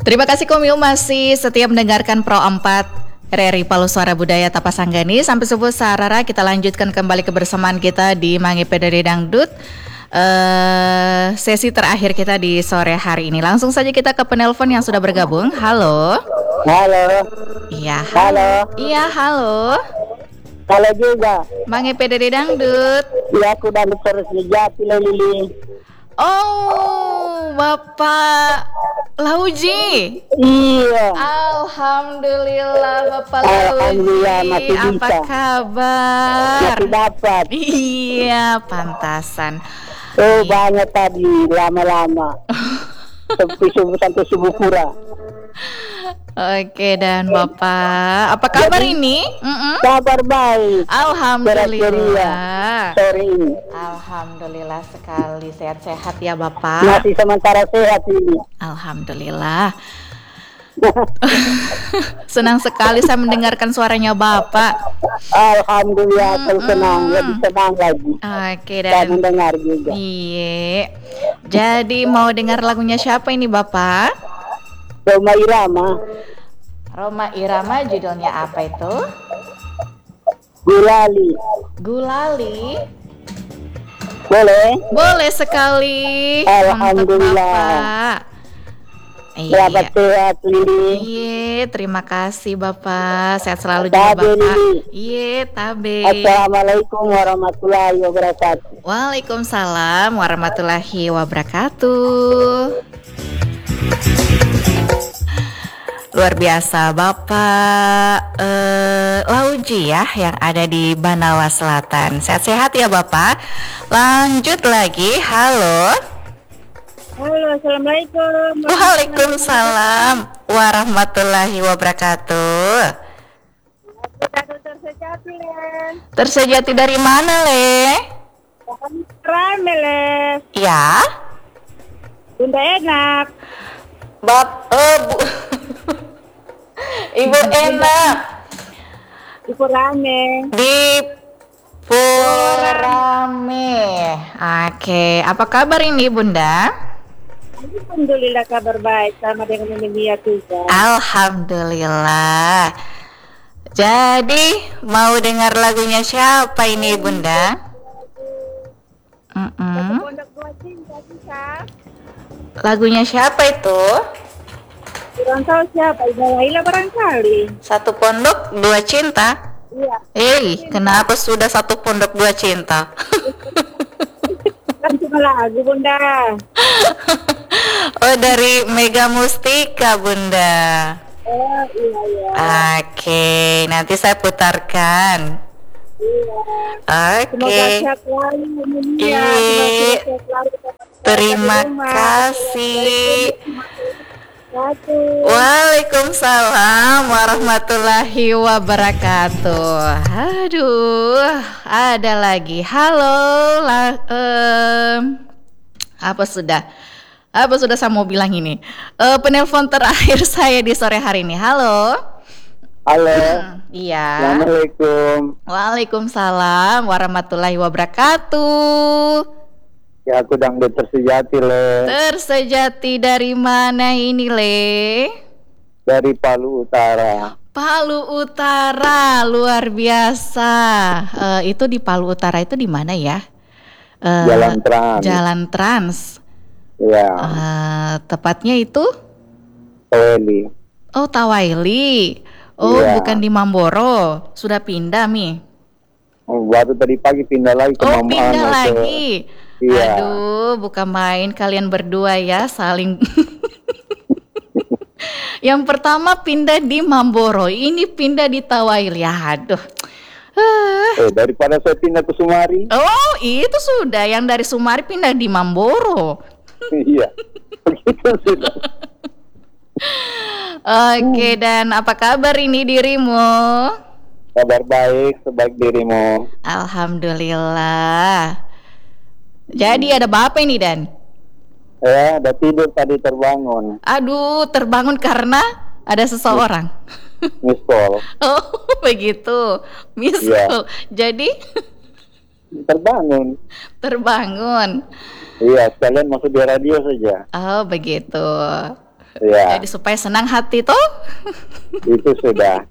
Terima kasih Komil masih setia mendengarkan Pro 4 RRI Palu Suara Budaya Tapasanggani. Sampai subuh sarara, kita lanjutkan kembali kebersamaan kita di Mangi PDD Dangdut. Sesi terakhir kita di sore hari ini. Langsung saja kita ke penelpon yang sudah bergabung. Halo. Halo. Iya. Halo. Iya, halo. Halo juga. Mangi PDD Dangdut. Ya, aku dari Tersejati Lili. Oh, Bapak Lauji. Iya. Alhamdulillah Bapak Alhamdulillah, Lauji. masih Apa bisa. kabar? Masih dapat. Iya, pantasan. Oh, banyak tadi lama-lama. Sampai subuh pura. Oke, dan Bapak, apa kabar ini? Kabar baik. Alhamdulillah. Sore ini. Alhamdulillah sekali, sehat-sehat ya Bapak. Masih sementara sehat ini. Alhamdulillah. Senang sekali saya mendengarkan suaranya Bapak. Alhamdulillah, saya senang. Lebih senang lagi. Oke, Dan dan mendengar juga. iya. Jadi mau dengar lagunya siapa ini Bapak? Roma Irama. Roma Irama, judulnya apa itu? Gulali. Gulali. Boleh? Boleh sekali. Alhamdulillah. Mantap, Bapak. Selamat sehat, Lili. Iya, terima kasih Bapak. Sehat selalu juga Tabe, Bapak. Lili. Iya, tabe. Assalamualaikum warahmatullahi wabarakatuh. Waalaikumsalam warahmatullahi wabarakatuh. Luar biasa Bapak Lauji ya, yang ada di Banawa Selatan. Sehat-sehat ya Bapak. Lanjut lagi. Halo. Halo, assalamualaikum. Waalaikumsalam warahmatullahi wabarakatuh. Tersejati, Len. Tersejati dari mana, Le? Rame, Len. Ya. Bunda enak. Bu. Ibu enak Ibu rame. di Purame. Oke, apa kabar ini Bunda? Alhamdulillah kabar baik sama dengan Emilia juga. Alhamdulillah. Jadi mau dengar lagunya siapa ini Bunda? Pondok Dua Cinta bisa. Lagunya siapa itu? Kurang tahu siapa, Ibu Laila barangkali. Satu pondok dua cinta. Iya. Kenapa sudah satu pondok dua cinta? Kan cuma lagu, Bunda. Oh, dari Mega Mustika Bunda. Oh, iya. Oke, nanti saya putarkan. Iya. Semoga Oke. sehat selalu, Emilia. Iya. Semoga sehat selalu. Terima kasih. Waalaikumsalam warahmatullahi wabarakatuh. Aduh, ada lagi. Halo, apa sudah saya mau bilang ini? Penelpon terakhir saya di sore hari ini. Halo. Halo. Iya. Assalamualaikum. Waalaikumsalam warahmatullahi wabarakatuh. Ya, aku Dangdut Tersejati, Le. Tersejati dari mana ini, Le? Dari Palu Utara. Palu Utara, luar biasa. Itu di Palu Utara itu di mana ya? Jalan Trans. Jalan Trans. Ya. Tepatnya itu? Taweli. Oh, Tawaili. Oh, Iya. bukan di Mamboro. Sudah pindah, Mi. Baru tadi pagi pindah lagi ke Oh, pindah Mamana, lagi. Iya. Aduh, bukan main kalian berdua ya, saling. Yang pertama pindah di Mamboro, ini pindah di Tawaili. Ya, aduh. Daripada saya pindah ke Sumari. Oh, itu sudah. Yang dari Sumari pindah di Mamboro. Iya. Begitu sudah. Oke, dan apa kabar ini dirimu? Kabar baik, sebaik dirimu. Alhamdulillah. Jadi ada apa ini, Dan? Ya, udah tidur tadi terbangun. Aduh, terbangun karena ada seseorang. Miss call. Oh, begitu. Miss Iya. call. Jadi Terbangun. terbangun. Iya, sekalian masuk di radio saja. Oh, begitu. Ya, Jadi supaya senang hati toh. itu sudah.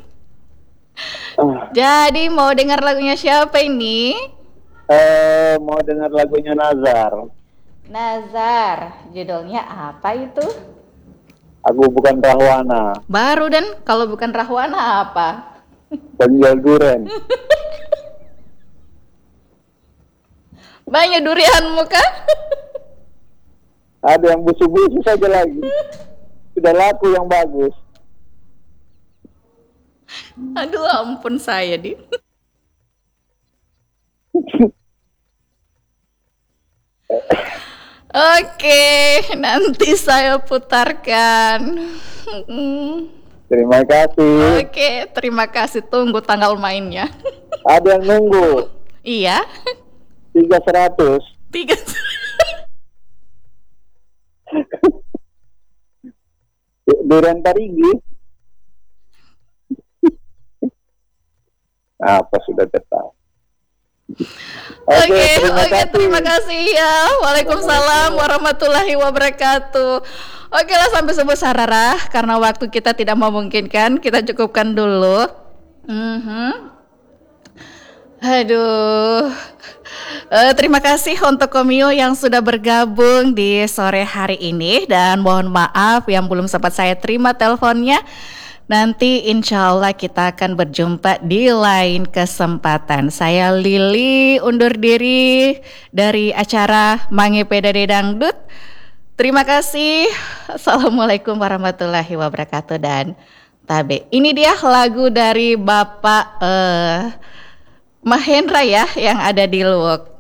Jadi mau dengar lagunya siapa ini? Mau dengar lagunya Nazar. Nazar. Judulnya apa itu? Aku bukan Rahwana, Baru dan kalau bukan Rahwana apa? penjual duren. Banyak durianmu kah? Ada yang busuk-busuk saja lagi. Sudah laku yang bagus. Aduh ampun saya di. Oke, nanti saya putarkan. Terima kasih. Oke, terima kasih. Tunggu tanggal mainnya. Ada yang nunggu. Iya. 300. Tiga. Duren Parigi. Apa sudah tetap. Oke, terima kasih ya. Waalaikumsalam warahmatullahi wabarakatuh. Oke lah sampai subuh Sarara, karena waktu kita tidak memungkinkan, kita cukupkan dulu. Aduh. Terima kasih untuk Komio yang sudah bergabung di sore hari ini dan mohon maaf yang belum sempat saya terima teleponnya. Nanti insya Allah kita akan berjumpa di lain kesempatan. Saya Lili undur diri dari acara Mange Pedade Dangdut. Terima kasih. Assalamualaikum warahmatullahi wabarakatuh dan tabe. Ini dia lagu dari Bapak Mahendra ya yang ada di Luwuk.